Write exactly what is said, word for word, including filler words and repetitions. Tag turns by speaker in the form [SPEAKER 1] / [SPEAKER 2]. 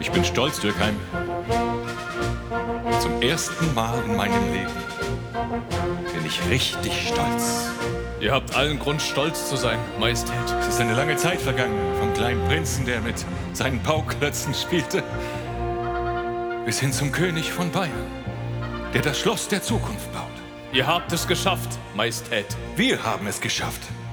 [SPEAKER 1] Ich bin stolz, Dürkheim. Zum ersten Mal in meinem Leben bin ich richtig stolz.
[SPEAKER 2] Ihr habt allen Grund, stolz zu sein, Majestät.
[SPEAKER 1] Es ist eine lange Zeit vergangen, vom kleinen Prinzen, der mit seinen Bauklötzen spielte, bis hin zum König von Bayern, der das Schloss der Zukunft baut.
[SPEAKER 2] Ihr habt es geschafft, Majestät.
[SPEAKER 1] Wir haben es geschafft.